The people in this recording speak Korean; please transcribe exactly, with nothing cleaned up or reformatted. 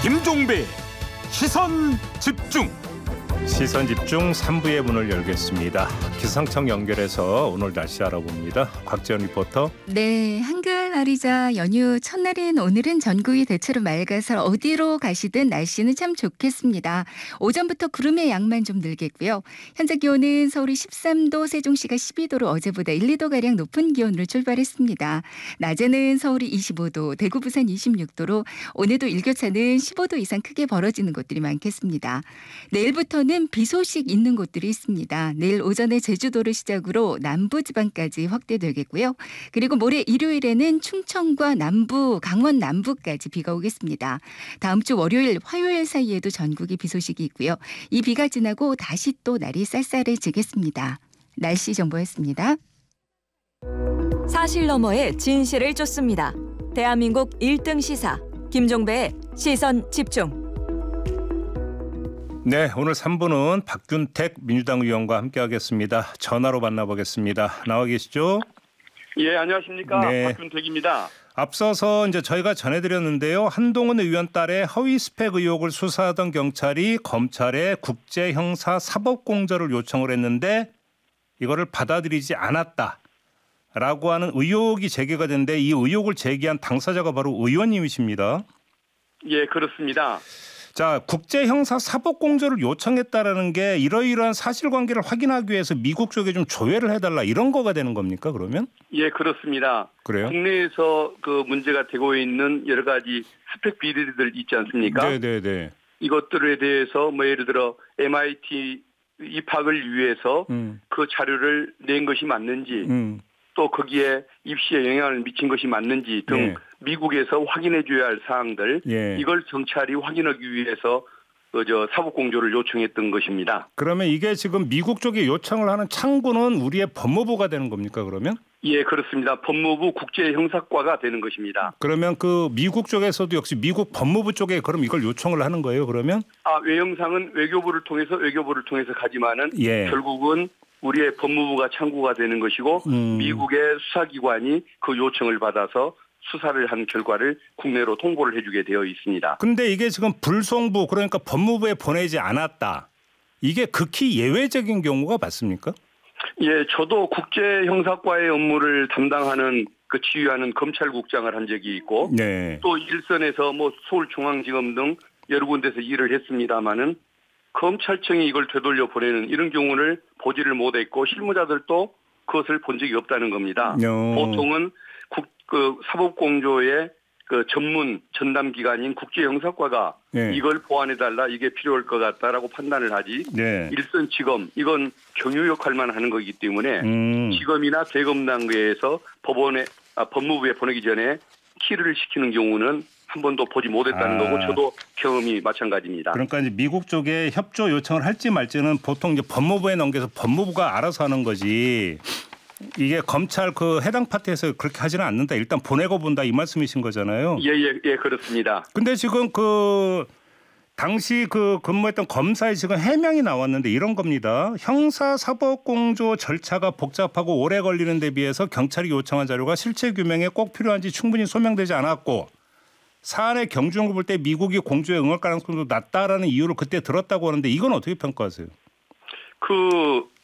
김종배 시선 집중. 시선 집중 삼 부의 문을 열겠습니다. 기상청 연결해서 오늘 날씨 알아봅니다. 곽지연 리포터. 네, 한글날이자 연휴 첫날인 오늘은 전국이 대체로 맑아서 어디로 가시든 날씨는 참 좋겠습니다. 오전부터 구름의 양만 좀 늘겠고요. 현재 기온은 서울이 십삼 도, 세종시가 십이 도로 어제보다 일, 이 도가량 높은 기온으로 출발했습니다. 낮에는 서울이 이십오 도, 대구, 부산 이십육 도로 오늘도 일교차는 십오 도 이상 크게 벌어지는 곳들이 많겠습니다. 내일부터는 비 소식 있는 곳들이 있습니다. 내일 오전에 제주도를 시작으로 남부지방까지 확대되겠고요. 그리고 모레 일요일에는 충청과 남부, 강원 남부까지 비가 오겠습니다. 다음 주 월요일, 화요일 사이에도 전국에 비 소식이 있고요. 이 비가 지나고 다시 또 날이 쌀쌀해지겠습니다. 날씨 정보였습니다. 사실 너머의 진실을 쫓습니다. 대한민국 일 등 시사 김종배의 시선 집중. 네, 오늘 삼 부는 박균택 민주당 의원과 함께하겠습니다. 전화로 만나보겠습니다. 나와 계시죠? 예, 안녕하십니까. 네. 박균택입니다. 앞서서 이제 저희가 전해드렸는데요. 한동훈 의원 딸의 허위 스펙 의혹을 수사하던 경찰이 검찰에 국제 형사 사법 공조를 요청을 했는데 이거를 받아들이지 않았다라고 하는 의혹이 제기가 됐는데 이 의혹을 제기한 당사자가 바로 의원님이십니다. 예, 그렇습니다. 자, 국제 형사 사법 공조를 요청했다라는 게 이러이러한 사실관계를 확인하기 위해서 미국 쪽에 좀 조회를 해달라 이런 거가 되는 겁니까? 그러면? 예, 그렇습니다. 그래요? 국내에서 그 문제가 되고 있는 여러 가지 스펙 비리들 있지 않습니까? 네, 네, 네. 이것들에 대해서 뭐 예를 들어 엠아이티 입학을 위해서 음. 그 자료를 낸 것이 맞는지, 음. 또 거기에 입시에 영향을 미친 것이 맞는지 등 예. 미국에서 확인해 줘야 할 사항들, 예. 이걸 경찰이 확인하기 위해서 그저 사법 공조를 요청했던 것입니다. 그러면 이게 지금 미국 쪽에 요청을 하는 창구는 우리의 법무부가 되는 겁니까? 그러면? 예, 그렇습니다. 법무부 국제형사과가 되는 것입니다. 그러면 그 미국 쪽에서도 역시 미국 법무부 쪽에 그럼 이걸 요청을 하는 거예요? 그러면? 아, 외형상은 외교부를 통해서 외교부를 통해서 가지만은 예. 결국은 우리의 법무부가 창구가 되는 것이고 음. 미국의 수사기관이 그 요청을 받아서 수사를 한 결과를 국내로 통보를 해주게 되어 있습니다. 근데 이게 지금 불송부 그러니까 법무부에 보내지 않았다. 이게 극히 예외적인 경우가 맞습니까? 예, 저도 국제형사과의 업무를 담당하는 그 지휘하는 검찰국장을 한 적이 있고 네. 또 일선에서 뭐 서울중앙지검 등 여러 군데서 일을 했습니다마는 검찰청이 이걸 되돌려 보내는 이런 경우를 보지를 못했고 실무자들도 그것을 본 적이 없다는 겁니다. 요. 보통은 국, 그 사법공조의 그 전문 전담 기관인 국제형사과가 네. 이걸 보완해달라 이게 필요할 것 같다라고 판단을 하지. 네. 일선 지검 이건 경유 역할만 하는 거기 때문에 음. 지검이나 대검 단계에서 법원에 아, 법무부에 보내기 전에 키를 시키는 경우는 한 번도 보지 못했다는 아. 거고 저도 경험이 마찬가지입니다. 그러니까 이제 미국 쪽에 협조 요청을 할지 말지는 보통 이제 법무부에 넘겨서 법무부가 알아서 하는 거지. 이게 검찰 그 해당 파트에서 그렇게 하지는 않는다. 일단 보내고 본다 이 말씀이신 거잖아요. 예, 예, 예, 그렇습니다. 근데 지금 그 당시 그 근무했던 검사의 지금 해명이 나왔는데 이런 겁니다. 형사 사법 공조 절차가 복잡하고 오래 걸리는 데 비해서 경찰이 요청한 자료가 실체 규명에 꼭 필요한지 충분히 소명되지 않았고 사안의 경중을 볼 때 미국이 공조에 응할 가능성도 낮다라는 이유를 그때 들었다고 하는데 이건 어떻게 평가하세요? 그